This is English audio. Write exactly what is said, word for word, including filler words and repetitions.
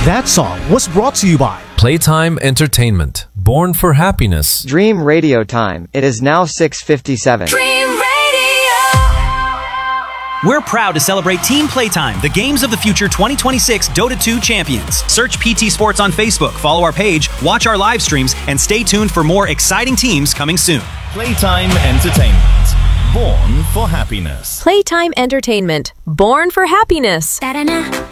That song was brought to you by Playtime Entertainment. Born for happiness. Dream Radio time. It is now six fifty-seven. Dream Radio. We're proud to celebrate Team Playtime, the Games of the Future twenty twenty-six Dota two champions. Search P T Sports on Facebook, follow our page, watch our live streams, and stay tuned for more exciting teams coming soon. Playtime Entertainment. Born for happiness. Playtime Entertainment. Born for happiness. Da-da-na.